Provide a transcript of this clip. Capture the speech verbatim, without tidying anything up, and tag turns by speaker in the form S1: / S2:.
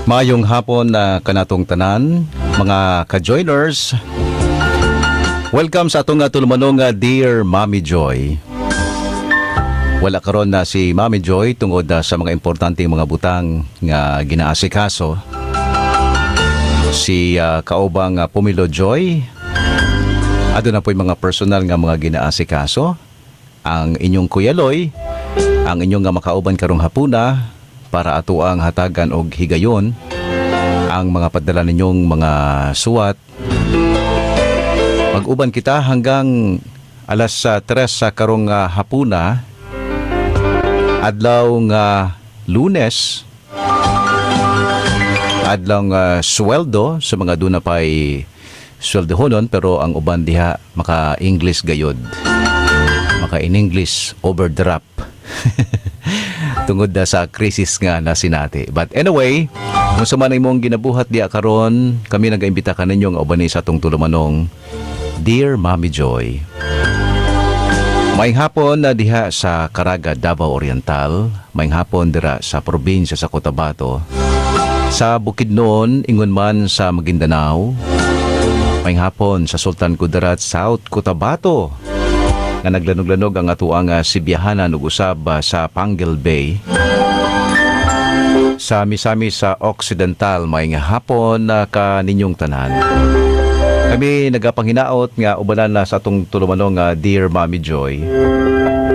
S1: Maayong hapon na kanatong tanan, mga ka-joiners. Welcome sa atong tulumanong nga Dear Mommy Joy. Wala karon na si Mommy Joy tungod na sa mga importanteng mga butang nga ginaasikaso. Si uh, kaubang uh, Pumilo Joy, ado na po'y mga personal nga mga ginaasikaso. Ang inyong kuyaloy, ang inyong nga makauban karong hapuna, para ato ang hatagan og higayon ang mga padala ninyong mga suwat. Mag-uban kita hanggang alas uh, tres sa karong uh, hapuna, adlaw nga Lunes, adlaw nga sweldo sa mga duna pay sweldohonon, pero ang uban diha maka-English gayod, maka-in-English overdraft. Tungod na sa krisis nga na sinati. But anyway, kung sa man imong ginabuhat diya karon, kami nag-imbita ka ninyo nga uban sa atong tulumanong Dear Mommy Joy. May hapon na diha sa Caraga, Davao Oriental, may hapon dira sa probinsya sa Cotabato, sa Bukidnon, ingon man sa Maguindanao, may hapon sa Sultan Kudarat, South Cotabato, nga naglanog-lanog ang atuang uh, sibiyahanan ug usab uh, sa Panguil Bay. Sa misami sa Occidental, may nga hapon na uh, kaninyong tanan. Kami nagapanghinaot nga ubanan na sa atong tulumanong uh, Dear Mommy Joy.